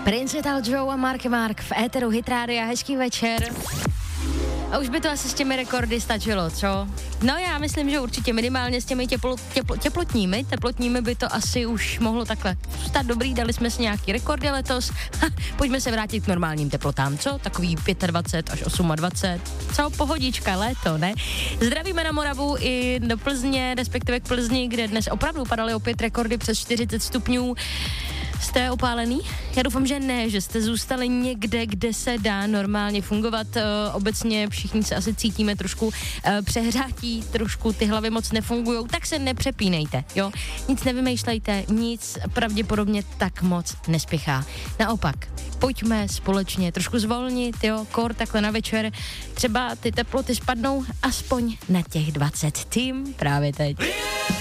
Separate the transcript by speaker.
Speaker 1: Prince Ital Joe a Mark v éteru Hit Rádia, hezký večer. A už by to asi s těmi rekordy stačilo, co? No já myslím, že určitě minimálně s těmi teplotními by to asi už mohlo takhle zůstat dobrý, dali jsme si nějaký rekordy letos. Pojďme se vrátit k normálním teplotám, co? Takový 25 až 28. Co? Pohodička, léto, ne? Zdravíme na Moravu i do Plzně, respektive k Plzni, kde dnes opravdu padaly opět rekordy přes 40 stupňů. Jste opálený? Já doufám, že ne, že jste zůstali někde, kde se dá normálně fungovat. Obecně všichni se asi cítíme trošku přehrátí, trošku ty hlavy moc nefungujou, tak se nepřepínejte, jo? Nic nevymýšlejte, nic pravděpodobně tak moc nespěchá. Naopak, pojďme společně trošku zvolnit, jo? Kor takhle na večer, třeba ty teploty spadnou aspoň na těch 20. Tým právě teď.